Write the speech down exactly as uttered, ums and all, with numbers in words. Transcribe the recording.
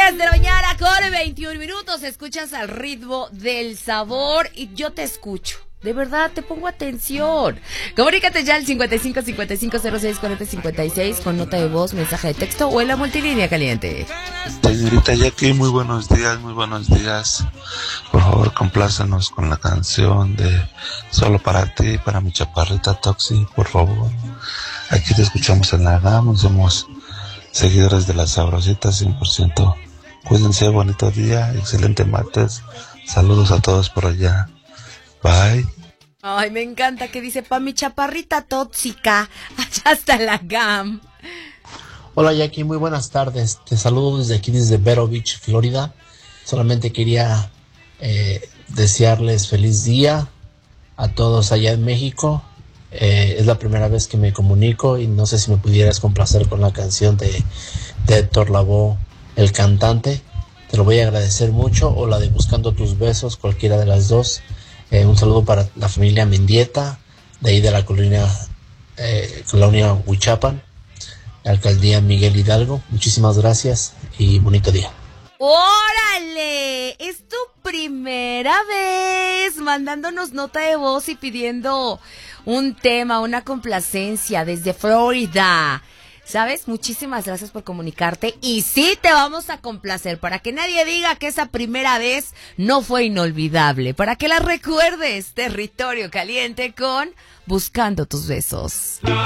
diez de la mañana con veintiún minutos. Escuchas al ritmo del sabor y yo te escucho. De verdad, te pongo atención. Comunícate ya al cincuenta y cinco cincuenta y cinco cero seis cuarenta cincuenta y seis con nota de voz, mensaje de texto o en la multilínea caliente. Señorita Jackie, muy buenos días, muy buenos días. Por favor, complácenos con la canción de Solo para ti, para mi chaparrita Toxi, por favor. Aquí te escuchamos en la GAM, somos seguidores de las Sabrositas cien por ciento. Cuídense, bonito día, excelente martes. Saludos a todos por allá. Bye. Ay, me encanta que dice pa' mi chaparrita tóxica. Allá está la GAM. Hola Jackie, muy buenas tardes. Te saludo desde aquí, desde Vero Beach, Florida. Solamente quería eh, desearles feliz día a todos allá en México. Eh, es la primera vez que me comunico y no sé si me pudieras complacer con la canción de, de Héctor Lavoe, el cantante. Te lo voy a agradecer mucho, o la de Buscando tus besos, cualquiera de las dos. Eh, un saludo para la familia Mendieta, de ahí de la colonia, eh, colonia Huichapan, alcaldía Miguel Hidalgo. Muchísimas gracias y bonito día. ¡Órale! Es tu primera vez mandándonos nota de voz y pidiendo un tema, una complacencia desde Florida. ¿Sabes? Muchísimas gracias por comunicarte y sí te vamos a complacer para que nadie diga que esa primera vez no fue inolvidable, para que la recuerdes. Territorio Caliente con Buscando tus besos.